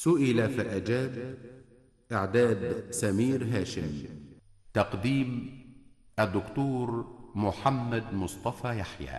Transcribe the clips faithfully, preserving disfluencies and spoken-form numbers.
سئل فأجاب. إعداد سمير هاشم. تقديم الدكتور محمد مصطفى يحيى.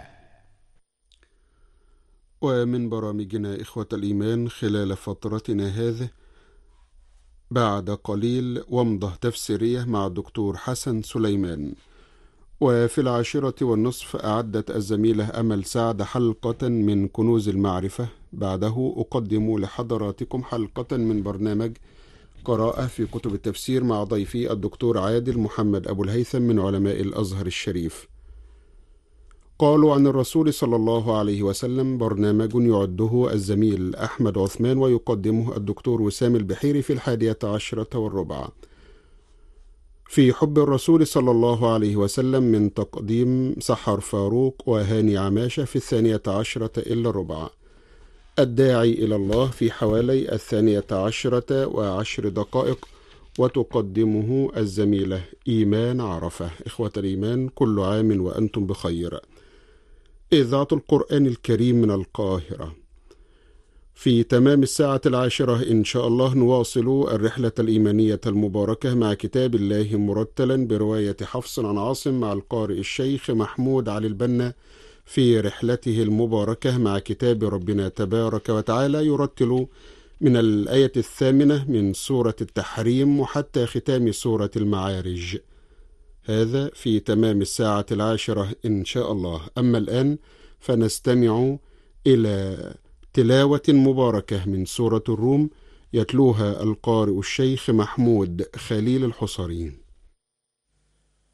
ومن برامجنا إخوة الإيمان خلال فترتنا هذه بعد قليل ومضة تفسيرية مع الدكتور حسن سليمان. وفي العاشرة والنصف أعدت الزميلة أمل سعد حلقة من كنوز المعرفة. بعده أقدم لحضراتكم حلقة من برنامج قراءة في كتب التفسير مع ضيفي الدكتور عادل محمد أبو الهيثم من علماء الأزهر الشريف. قالوا عن الرسول صلى الله عليه وسلم برنامج يعده الزميل أحمد عثمان ويقدمه الدكتور وسام البحيري في الحادية عشرة والربع. في حب الرسول صلى الله عليه وسلم من تقديم سحر فاروق وهاني عماشة في الثانية عشرة إلا الربع. الداعي إلى الله في حوالي الثانية عشرة وعشر دقائق وتقدمه الزميلة إيمان عرفة. إخوة الإيمان، كل عام وأنتم بخير. إذاعة القرآن الكريم من القاهرة. في تمام الساعة العاشرة إن شاء الله نواصل الرحلة الإيمانية المباركة مع كتاب الله مرتلا برواية حفص عن عاصم مع القارئ الشيخ محمود علي البنا في رحلته المباركة مع كتاب ربنا تبارك وتعالى، يرتل من الآية الثامنة من سورة التحريم وحتى ختام سورة المعارج. هذا في تمام الساعة العاشرة إن شاء الله. أما الآن فنستمع إلى تلاوة مباركة من سورة الروم يتلوها القارئ الشيخ محمود خليل الحصري.